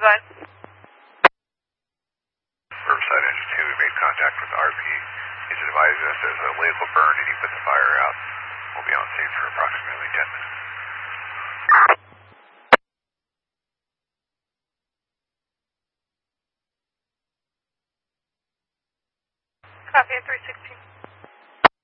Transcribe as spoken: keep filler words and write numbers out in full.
go ahead. Riverside Engine two, we made contact with R P. He's advising us there's a lethal burn and he put the fire out. We'll be on scene for approximately ten minutes. Copy, three sixteen.